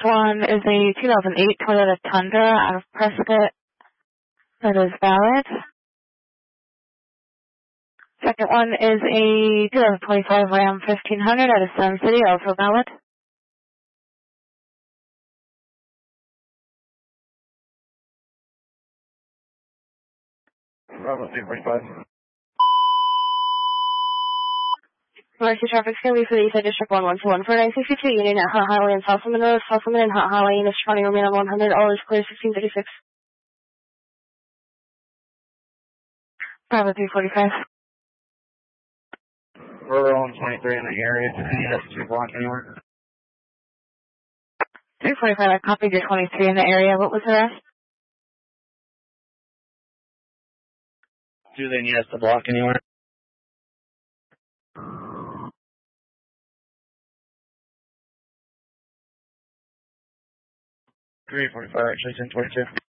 one is a 2008 Toyota Tundra out of Prescott that is valid. Second one is a 2025 Ram 1500 out of Sun City, also valid. Bravo 245. Mercy traffic can be for the East Side District 112 for 962 Union at Hot Highway and South Lemon Road, South Lemon and Hot Highway, and Mr. County remain on 100, all is clear 1636. Bravo 345. We're on 23 in the area. Any that's 2 block anywhere? 345, I copied your 23 in the area. What was the rest? Do they need us to block anywhere? 345, actually 1022.